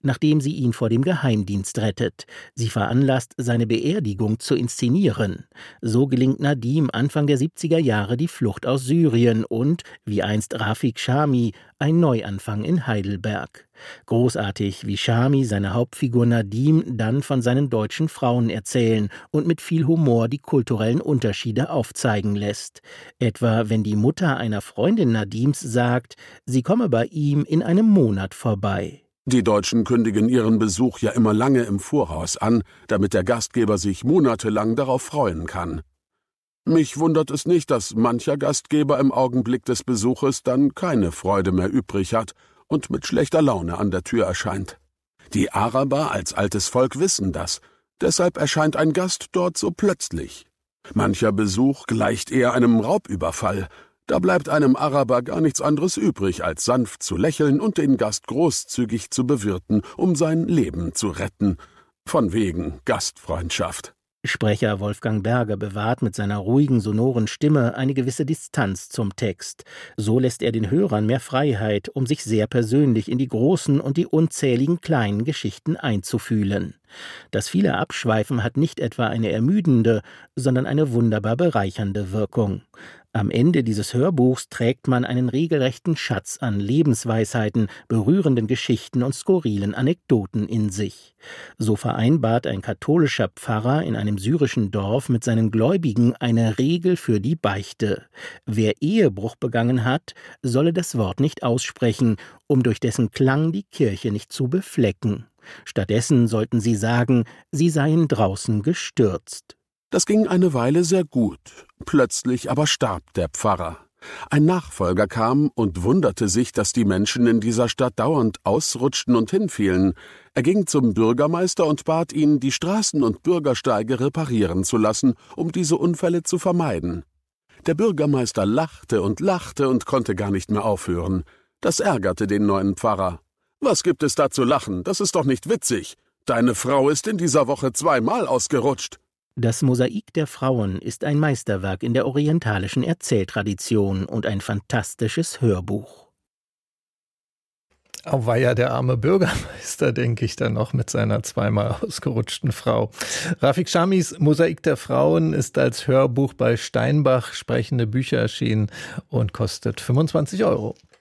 nachdem sie ihn vor dem Geheimdienst rettet. Sie veranlasst, seine Beerdigung zu inszenieren. So gelingt Nadim Anfang der 70er Jahre die Flucht aus Syrien und, wie einst Rafik Chami, ein Neuanfang in Heidelberg. Großartig, wie Chami seine Hauptfigur Nadim dann von seinen deutschen Frauen erzählen und mit viel Humor die kulturellen Unterschiede aufzeigen lässt. Etwa wenn die Mutter einer Freundin Nadims sagt, sie komme bei ihm in einem Monat vorbei. Die Deutschen kündigen ihren Besuch ja immer lange im Voraus an, damit der Gastgeber sich monatelang darauf freuen kann. Mich wundert es nicht, dass mancher Gastgeber im Augenblick des Besuches dann keine Freude mehr übrig hat und mit schlechter Laune an der Tür erscheint. Die Araber als altes Volk wissen das, deshalb erscheint ein Gast dort so plötzlich. Mancher Besuch gleicht eher einem Raubüberfall. Da bleibt einem Araber gar nichts anderes übrig, als sanft zu lächeln und den Gast großzügig zu bewirten, um sein Leben zu retten. Von wegen Gastfreundschaft. Sprecher Wolfgang Berger bewahrt mit seiner ruhigen, sonoren Stimme eine gewisse Distanz zum Text. So lässt er den Hörern mehr Freiheit, um sich sehr persönlich in die großen und die unzähligen kleinen Geschichten einzufühlen. Das viele Abschweifen hat nicht etwa eine ermüdende, sondern eine wunderbar bereichernde Wirkung. Am Ende dieses Hörbuchs trägt man einen regelrechten Schatz an Lebensweisheiten, berührenden Geschichten und skurrilen Anekdoten in sich. So vereinbart ein katholischer Pfarrer in einem syrischen Dorf mit seinen Gläubigen eine Regel für die Beichte. Wer Ehebruch begangen hat, solle das Wort nicht aussprechen, um durch dessen Klang die Kirche nicht zu beflecken. Stattdessen sollten sie sagen, sie seien draußen gestürzt. Das ging eine Weile sehr gut. Plötzlich aber starb der Pfarrer. Ein Nachfolger kam und wunderte sich, dass die Menschen in dieser Stadt dauernd ausrutschten und hinfielen. Er ging zum Bürgermeister und bat ihn, die Straßen und Bürgersteige reparieren zu lassen, um diese Unfälle zu vermeiden. Der Bürgermeister lachte und konnte gar nicht mehr aufhören. Das ärgerte den neuen Pfarrer. »Was gibt es da zu lachen? Das ist doch nicht witzig. Deine Frau ist in dieser Woche 2-mal ausgerutscht.« Das Mosaik der Frauen ist ein Meisterwerk in der orientalischen Erzähltradition und ein fantastisches Hörbuch. Auweia, der arme Bürgermeister, denke ich dann noch mit seiner 2-mal ausgerutschten Frau. Rafik Chamis Mosaik der Frauen ist als Hörbuch bei Steinbach Sprechende Bücher erschienen und kostet 25 €.